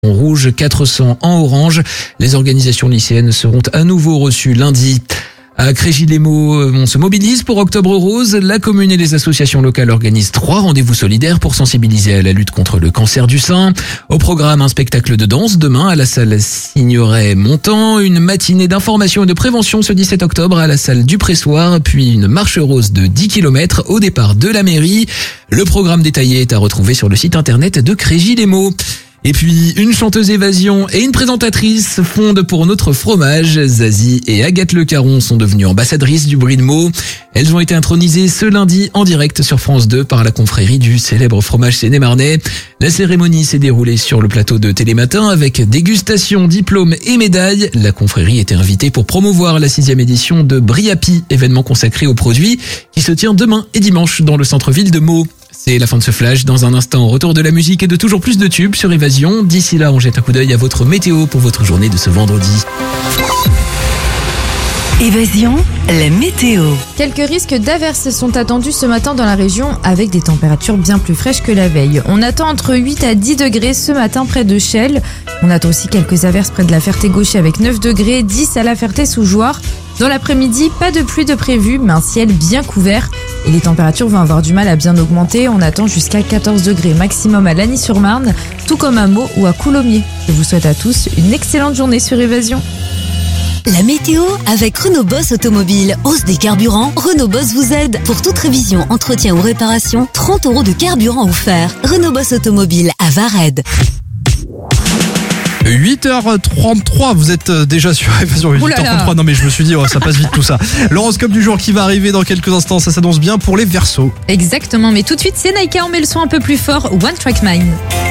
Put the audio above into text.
en rouge, 400 en orange. Les organisations lycéennes seront à nouveau reçues lundi. À Crégis-les-Maux, on se mobilise pour Octobre Rose. La commune et les associations locales organisent 3 rendez-vous solidaires pour sensibiliser à la lutte contre le cancer du sein. Au programme, un spectacle de danse demain à la salle Signoret-Montant, une matinée d'information et de prévention ce 17 octobre à la salle du Pressoir, puis une marche rose de 10 km au départ de la mairie. Le programme détaillé est à retrouver sur le site internet de Crégis-les-Maux. Et puis, une chanteuse évasion et une présentatrice fondent pour notre fromage. Zazie et Agathe Le Caron sont devenues ambassadrices du Brie de Meaux. Elles ont été intronisées ce lundi en direct sur France 2 par la confrérie du célèbre fromage sénémarnais. La cérémonie s'est déroulée sur le plateau de Télématin avec dégustation, diplôme et médailles. La confrérie était invitée pour promouvoir la 6e édition de Brie Happy, événement consacré aux produits qui se tient demain et dimanche dans le centre-ville de Meaux. C'est la fin de ce flash. Dans un instant, retour de la musique et de toujours plus de tubes sur Évasion. D'ici là, on jette un coup d'œil à votre météo pour votre journée de ce vendredi. Évasion, la météo. Quelques risques d'averses sont attendus ce matin dans la région avec des températures bien plus fraîches que la veille. On attend entre 8 à 10 degrés ce matin près de Chelles. On attend aussi quelques averses près de la Ferté-Gaucher avec 9 degrés, 10 à la Ferté-sous-Jouarre. Dans l'après-midi, pas de pluie de prévu, mais un ciel bien couvert. Et les températures vont avoir du mal à bien augmenter. On attend jusqu'à 14 degrés maximum à Lagny-sur-Marne, tout comme à Meaux ou à Coulommiers. Je vous souhaite à tous une excellente journée sur Évasion. La météo avec Renault Boss Automobile. Hausse des carburants, Renault Boss vous aide. Pour toute révision, entretien ou réparation, 30 € de carburant offert. Renault Boss Automobile à Vared. 8h33, vous êtes déjà sur Évasion. 8h33, non mais je me suis dit, ça passe vite tout ça. L'horoscope du jour qui va arriver dans quelques instants, ça s'annonce bien pour les Verseaux. Exactement, mais tout de suite, c'est Naïka, on met le son un peu plus fort, One Track Mind.